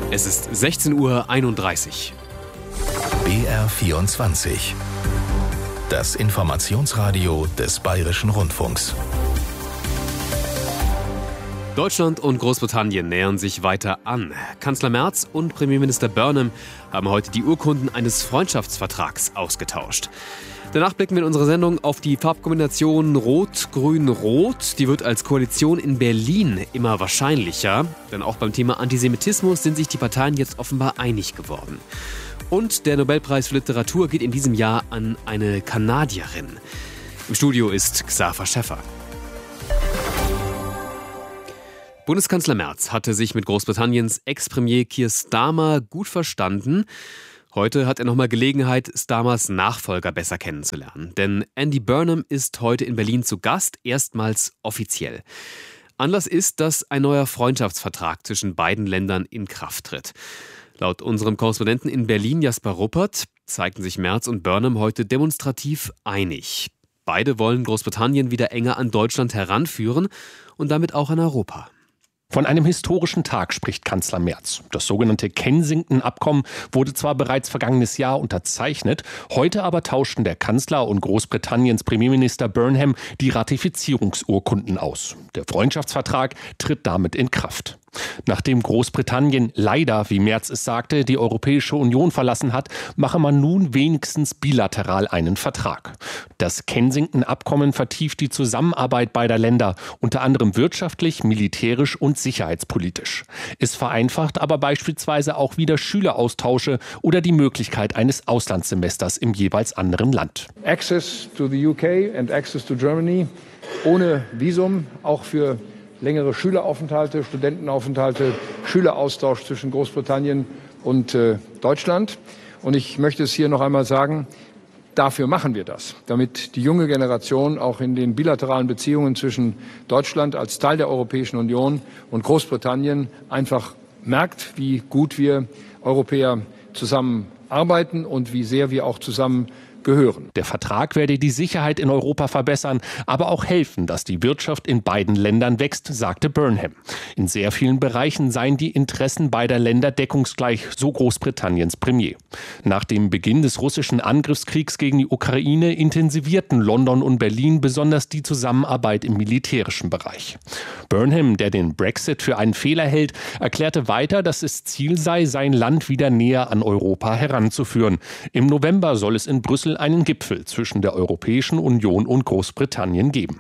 Es ist 16:31 Uhr. BR24. Das Informationsradio des Bayerischen Rundfunks. Deutschland und Großbritannien nähern sich weiter an. Kanzler Merz und Premierminister Burnham haben heute die Urkunden eines Freundschaftsvertrags ausgetauscht. Danach blicken wir in unserer Sendung auf die Farbkombination Rot-Grün-Rot. Die wird als Koalition in Berlin immer wahrscheinlicher. Denn auch beim Thema Antisemitismus sind sich die Parteien jetzt offenbar einig geworden. Und der Nobelpreis für Literatur geht in diesem Jahr an eine Kanadierin. Im Studio ist Xaver Schäffer. Bundeskanzler Merz hatte sich mit Großbritanniens Ex-Premier Keir Starmer gut verstanden. Heute hat er nochmal Gelegenheit, Starmers Nachfolger besser kennenzulernen. Denn Andy Burnham ist heute in Berlin zu Gast, erstmals offiziell. Anlass ist, dass ein neuer Freundschaftsvertrag zwischen beiden Ländern in Kraft tritt. Laut unserem Korrespondenten in Berlin, Jasper Ruppert, zeigten sich Merz und Burnham heute demonstrativ einig. Beide wollen Großbritannien wieder enger an Deutschland heranführen und damit auch an Europa. Von einem historischen Tag spricht Kanzler Merz. Das sogenannte Kensington-Abkommen wurde zwar bereits vergangenes Jahr unterzeichnet, heute aber tauschten der Kanzler und Großbritanniens Premierminister Burnham die Ratifizierungsurkunden aus. Der Freundschaftsvertrag tritt damit in Kraft. Nachdem Großbritannien leider, wie Merz es sagte, die Europäische Union verlassen hat, mache man nun wenigstens bilateral einen Vertrag. Das Kensington-Abkommen vertieft die Zusammenarbeit beider Länder, unter anderem wirtschaftlich, militärisch und sicherheitspolitisch. Es vereinfacht aber beispielsweise auch wieder Schüleraustausche oder die Möglichkeit eines Auslandssemesters im jeweils anderen Land. Access to the UK and access to Germany ohne Visum, auch für längere Schüleraufenthalte, Studentenaufenthalte, Schüleraustausch zwischen Großbritannien und Deutschland. Und ich möchte es hier noch einmal sagen, dafür machen wir das, damit die junge Generation auch in den bilateralen Beziehungen zwischen Deutschland als Teil der Europäischen Union und Großbritannien einfach merkt, wie gut wir Europäer zusammenarbeiten und wie sehr wir auch zusammen gehören. Der Vertrag werde die Sicherheit in Europa verbessern, aber auch helfen, dass die Wirtschaft in beiden Ländern wächst, sagte Burnham. In sehr vielen Bereichen seien die Interessen beider Länder deckungsgleich, so Großbritanniens Premier. Nach dem Beginn des russischen Angriffskriegs gegen die Ukraine intensivierten London und Berlin besonders die Zusammenarbeit im militärischen Bereich. Burnham, der den Brexit für einen Fehler hält, erklärte weiter, dass es Ziel sei, sein Land wieder näher an Europa heranzuführen. Im November soll es in Brüssel einen Gipfel zwischen der Europäischen Union und Großbritannien geben.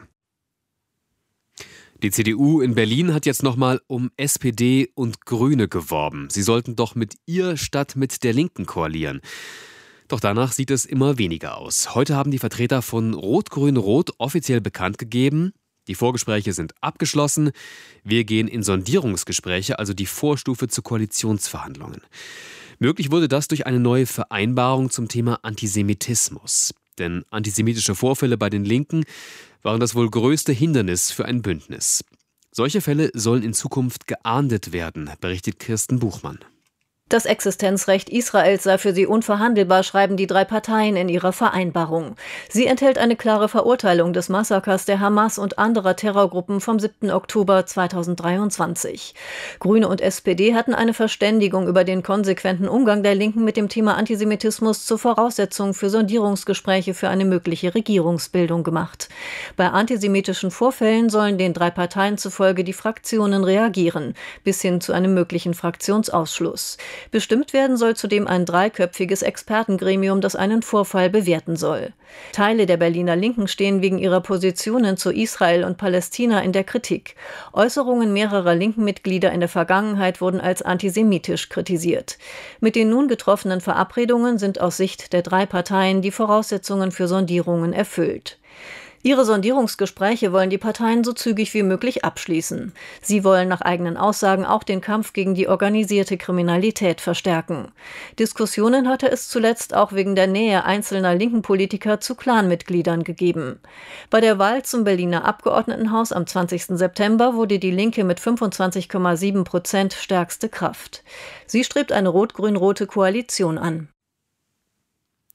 Die CDU in Berlin hat jetzt nochmal um SPD und Grüne geworben. Sie sollten doch mit ihr statt mit der Linken koalieren. Doch danach sieht es immer weniger aus. Heute haben die Vertreter von Rot-Grün-Rot offiziell bekannt gegeben, die Vorgespräche sind abgeschlossen. Wir gehen in Sondierungsgespräche, also die Vorstufe zu Koalitionsverhandlungen. Möglich wurde das durch eine neue Vereinbarung zum Thema Antisemitismus. Denn antisemitische Vorfälle bei den Linken waren das wohl größte Hindernis für ein Bündnis. Solche Fälle sollen in Zukunft geahndet werden, berichtet Kirsten Buchmann. Das Existenzrecht Israels sei für sie unverhandelbar, schreiben die drei Parteien in ihrer Vereinbarung. Sie enthält eine klare Verurteilung des Massakers der Hamas und anderer Terrorgruppen vom 7. Oktober 2023. Grüne und SPD hatten eine Verständigung über den konsequenten Umgang der Linken mit dem Thema Antisemitismus zur Voraussetzung für Sondierungsgespräche für eine mögliche Regierungsbildung gemacht. Bei antisemitischen Vorfällen sollen den drei Parteien zufolge die Fraktionen reagieren, bis hin zu einem möglichen Fraktionsausschluss. Bestimmt werden soll zudem ein dreiköpfiges Expertengremium, das einen Vorfall bewerten soll. Teile der Berliner Linken stehen wegen ihrer Positionen zu Israel und Palästina in der Kritik. Äußerungen mehrerer linken Mitglieder in der Vergangenheit wurden als antisemitisch kritisiert. Mit den nun getroffenen Verabredungen sind aus Sicht der drei Parteien die Voraussetzungen für Sondierungen erfüllt. Ihre Sondierungsgespräche wollen die Parteien so zügig wie möglich abschließen. Sie wollen nach eigenen Aussagen auch den Kampf gegen die organisierte Kriminalität verstärken. Diskussionen hatte es zuletzt auch wegen der Nähe einzelner linken Politiker zu Clanmitgliedern gegeben. Bei der Wahl zum Berliner Abgeordnetenhaus am 20. September wurde die Linke mit 25,7% stärkste Kraft. Sie strebt eine rot-grün-rote Koalition an.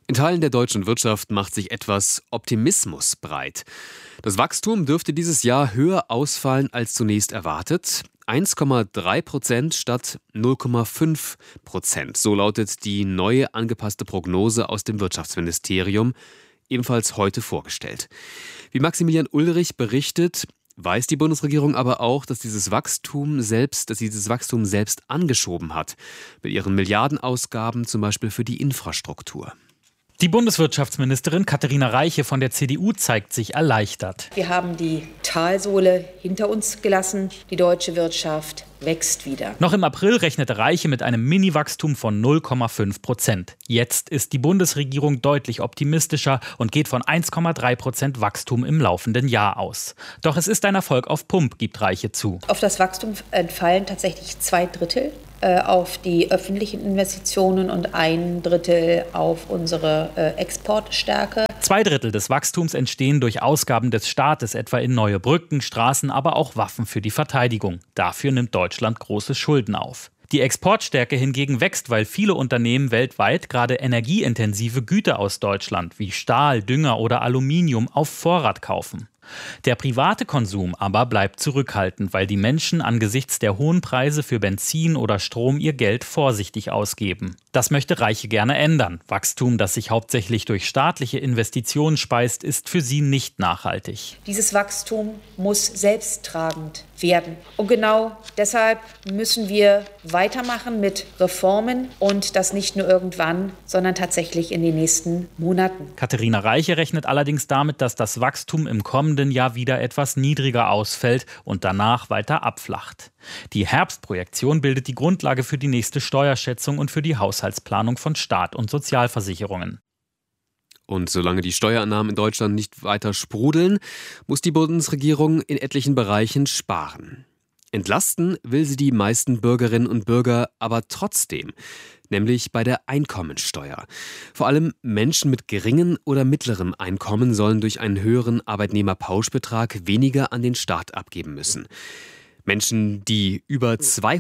In Teilen der deutschen Wirtschaft macht sich etwas Optimismus breit. Das Wachstum dürfte dieses Jahr höher ausfallen als zunächst erwartet. 1,3% statt 0,5%. So lautet die neue angepasste Prognose aus dem Wirtschaftsministerium, ebenfalls heute vorgestellt. Wie Maximilian Ulrich berichtet, weiß die Bundesregierung aber auch, dass sie dieses Wachstum selbst angeschoben hat. Mit ihren Milliardenausgaben zum Beispiel für die Infrastruktur. Die Bundeswirtschaftsministerin Katharina Reiche von der CDU zeigt sich erleichtert. Wir haben die Talsohle hinter uns gelassen. Die deutsche Wirtschaft wächst wieder. Noch im April rechnete Reiche mit einem Mini-Wachstum von 0,5%. Jetzt ist die Bundesregierung deutlich optimistischer und geht von 1,3% Wachstum im laufenden Jahr aus. Doch es ist ein Erfolg auf Pump, gibt Reiche zu. Auf das Wachstum entfallen tatsächlich 2/3 auf die öffentlichen Investitionen und 1/3 auf unsere Exportstärke. 2/3 des Wachstums entstehen durch Ausgaben des Staates, etwa in neue Brücken, Straßen, aber auch Waffen für die Verteidigung. Dafür nimmt Deutschland große Schulden auf. Die Exportstärke hingegen wächst, weil viele Unternehmen weltweit gerade energieintensive Güter aus Deutschland wie Stahl, Dünger oder Aluminium auf Vorrat kaufen. Der private Konsum aber bleibt zurückhaltend, weil die Menschen angesichts der hohen Preise für Benzin oder Strom ihr Geld vorsichtig ausgeben. Das möchte Reiche gerne ändern. Wachstum, das sich hauptsächlich durch staatliche Investitionen speist, ist für sie nicht nachhaltig. Dieses Wachstum muss selbsttragend werden. Und genau deshalb müssen wir weitermachen mit Reformen und das nicht nur irgendwann, sondern tatsächlich in den nächsten Monaten. Katharina Reiche rechnet allerdings damit, dass das Wachstum im kommenden Jahr wieder etwas niedriger ausfällt und danach weiter abflacht. Die Herbstprojektion bildet die Grundlage für die nächste Steuerschätzung und für die Haushaltsplanung von Staat und Sozialversicherungen. Und solange die Steuereinnahmen in Deutschland nicht weiter sprudeln, muss die Bundesregierung in etlichen Bereichen sparen. Entlasten will sie die meisten Bürgerinnen und Bürger aber trotzdem, nämlich bei der Einkommensteuer. Vor allem Menschen mit geringem oder mittlerem Einkommen sollen durch einen höheren Arbeitnehmerpauschbetrag weniger an den Staat abgeben müssen. Menschen, die über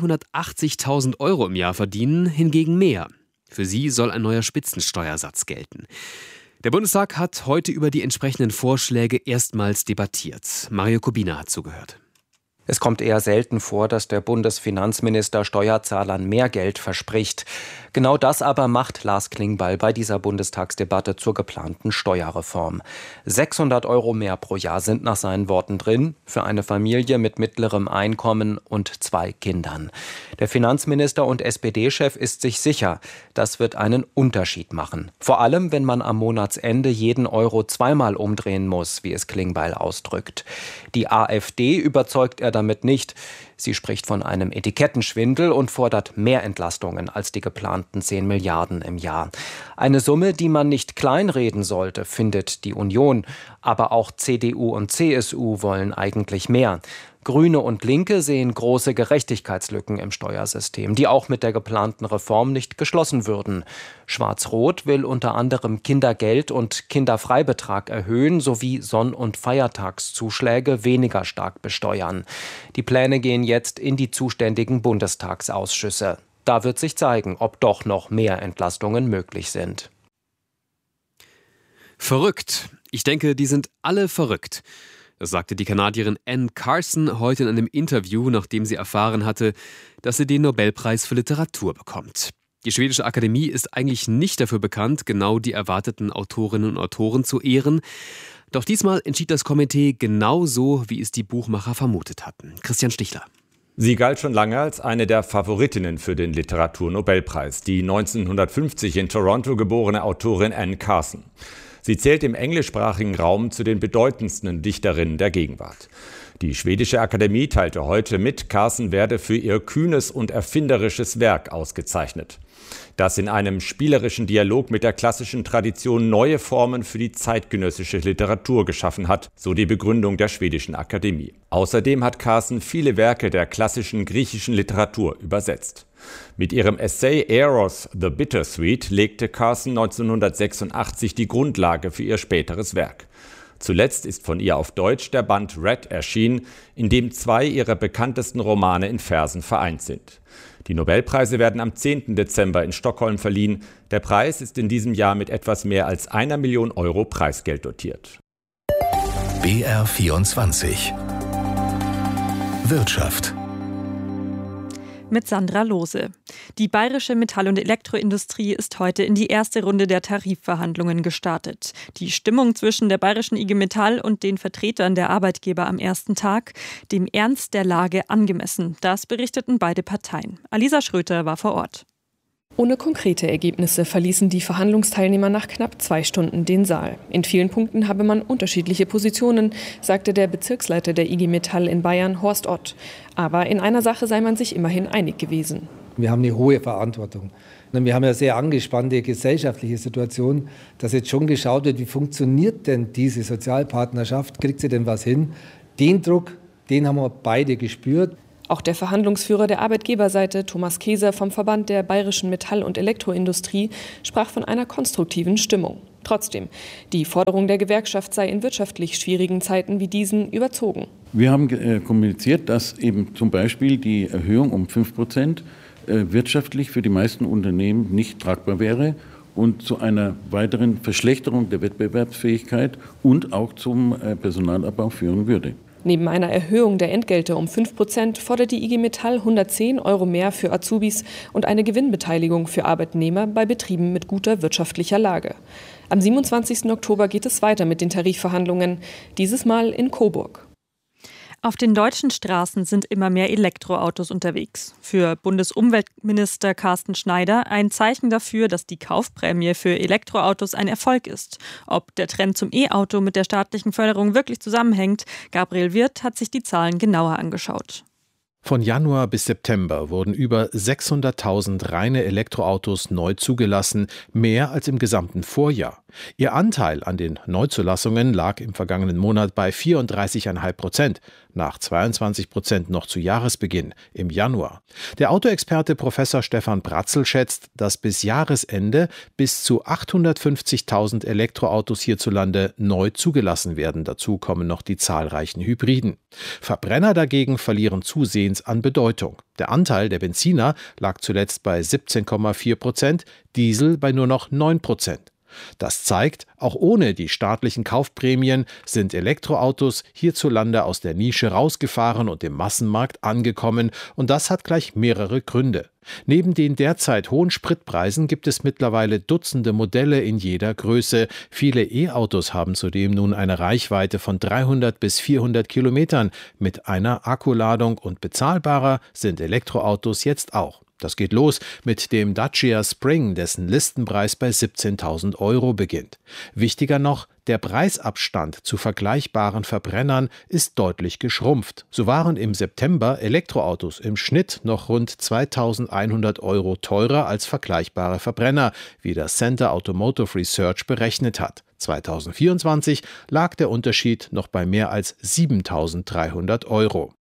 280.000 € im Jahr verdienen, hingegen mehr. Für sie soll ein neuer Spitzensteuersatz gelten. Der Bundestag hat heute über die entsprechenden Vorschläge erstmals debattiert. Mario Kubina hat zugehört. Es kommt eher selten vor, dass der Bundesfinanzminister Steuerzahlern mehr Geld verspricht. Genau das aber macht Lars Klingbeil bei dieser Bundestagsdebatte zur geplanten Steuerreform. 600 € mehr pro Jahr sind nach seinen Worten drin, für eine Familie mit mittlerem Einkommen und 2 Kindern. Der Finanzminister und SPD-Chef ist sich sicher, das wird einen Unterschied machen. Vor allem, wenn man am Monatsende jeden Euro zweimal umdrehen muss, wie es Klingbeil ausdrückt. Die AfD überzeugt er damit nicht. Sie spricht von einem Etikettenschwindel und fordert mehr Entlastungen als die geplanten 10 Milliarden im Jahr. Eine Summe, die man nicht kleinreden sollte, findet die Union. Aber auch CDU und CSU wollen eigentlich mehr. Grüne und Linke sehen große Gerechtigkeitslücken im Steuersystem, die auch mit der geplanten Reform nicht geschlossen würden. Schwarz-Rot will unter anderem Kindergeld und Kinderfreibetrag erhöhen sowie Sonn- und Feiertagszuschläge weniger stark besteuern. Die Pläne gehen jetzt in die zuständigen Bundestagsausschüsse. Da wird sich zeigen, ob doch noch mehr Entlastungen möglich sind. Verrückt. Ich denke, die sind alle verrückt. Das sagte die Kanadierin Anne Carson heute in einem Interview, nachdem sie erfahren hatte, dass sie den Nobelpreis für Literatur bekommt. Die schwedische Akademie ist eigentlich nicht dafür bekannt, genau die erwarteten Autorinnen und Autoren zu ehren. Doch diesmal entschied das Komitee genauso, wie es die Buchmacher vermutet hatten. Christian Stichler. Sie galt schon lange als eine der Favoritinnen für den Literaturnobelpreis, die 1950 in Toronto geborene Autorin Anne Carson. Sie zählt im englischsprachigen Raum zu den bedeutendsten Dichterinnen der Gegenwart. Die schwedische Akademie teilte heute mit, Carson werde für ihr kühnes und erfinderisches Werk ausgezeichnet, das in einem spielerischen Dialog mit der klassischen Tradition neue Formen für die zeitgenössische Literatur geschaffen hat, so die Begründung der schwedischen Akademie. Außerdem hat Carson viele Werke der klassischen griechischen Literatur übersetzt. Mit ihrem Essay Eros the Bittersweet legte Carson 1986 die Grundlage für ihr späteres Werk. Zuletzt ist von ihr auf Deutsch der Band Red erschienen, in dem 2 ihrer bekanntesten Romane in Versen vereint sind. Die Nobelpreise werden am 10. Dezember in Stockholm verliehen. Der Preis ist in diesem Jahr mit etwas mehr als 1 Million Euro Preisgeld dotiert. BR24 Wirtschaft mit Sandra Lohse. Die bayerische Metall- und Elektroindustrie ist heute in die erste Runde der Tarifverhandlungen gestartet. Die Stimmung zwischen der bayerischen IG Metall und den Vertretern der Arbeitgeber am ersten Tag, dem Ernst der Lage angemessen. Das berichteten beide Parteien. Alisa Schröter war vor Ort. Ohne konkrete Ergebnisse verließen die Verhandlungsteilnehmer nach knapp 2 Stunden den Saal. In vielen Punkten habe man unterschiedliche Positionen, sagte der Bezirksleiter der IG Metall in Bayern, Horst Ott. Aber in einer Sache sei man sich immerhin einig gewesen. Wir haben eine hohe Verantwortung. Wir haben eine sehr angespannte gesellschaftliche Situation, dass jetzt schon geschaut wird, wie funktioniert denn diese Sozialpartnerschaft? Kriegt sie denn was hin? Den Druck, den haben wir beide gespürt. Auch der Verhandlungsführer der Arbeitgeberseite, Thomas Keser vom Verband der bayerischen Metall- und Elektroindustrie, sprach von einer konstruktiven Stimmung. Trotzdem, die Forderung der Gewerkschaft sei in wirtschaftlich schwierigen Zeiten wie diesen überzogen. Wir haben kommuniziert, dass eben zum Beispiel die Erhöhung um 5% wirtschaftlich für die meisten Unternehmen nicht tragbar wäre und zu einer weiteren Verschlechterung der Wettbewerbsfähigkeit und auch zum Personalabbau führen würde. Neben einer Erhöhung der Entgelte um 5% fordert die IG Metall 110 € mehr für Azubis und eine Gewinnbeteiligung für Arbeitnehmer bei Betrieben mit guter wirtschaftlicher Lage. Am 27. Oktober geht es weiter mit den Tarifverhandlungen, dieses Mal in Coburg. Auf den deutschen Straßen sind immer mehr Elektroautos unterwegs. Für Bundesumweltminister Carsten Schneider ein Zeichen dafür, dass die Kaufprämie für Elektroautos ein Erfolg ist. Ob der Trend zum E-Auto mit der staatlichen Förderung wirklich zusammenhängt, Gabriel Wirth hat sich die Zahlen genauer angeschaut. Von Januar bis September wurden über 600.000 reine Elektroautos neu zugelassen, mehr als im gesamten Vorjahr. Ihr Anteil an den Neuzulassungen lag im vergangenen Monat bei 34,5%, nach 22% noch zu Jahresbeginn im Januar. Der Autoexperte Professor Stefan Bratzel schätzt, dass bis Jahresende bis zu 850.000 Elektroautos hierzulande neu zugelassen werden. Dazu kommen noch die zahlreichen Hybriden. Verbrenner dagegen verlieren zusehends an Bedeutung. Der Anteil der Benziner lag zuletzt bei 17,4%, Diesel bei nur noch 9%. Das zeigt, auch ohne die staatlichen Kaufprämien sind Elektroautos hierzulande aus der Nische rausgefahren und im Massenmarkt angekommen, und das hat gleich mehrere Gründe. Neben den derzeit hohen Spritpreisen gibt es mittlerweile Dutzende Modelle in jeder Größe. Viele E-Autos haben zudem nun eine Reichweite von 300 bis 400 Kilometern mit einer Akkuladung, und bezahlbarer sind Elektroautos jetzt auch. Das geht los mit dem Dacia Spring, dessen Listenpreis bei 17.000 € beginnt. Wichtiger noch, der Preisabstand zu vergleichbaren Verbrennern ist deutlich geschrumpft. So waren im September Elektroautos im Schnitt noch rund 2.100 € teurer als vergleichbare Verbrenner, wie das Center Automotive Research berechnet hat. 2024 lag der Unterschied noch bei mehr als 7.300 €.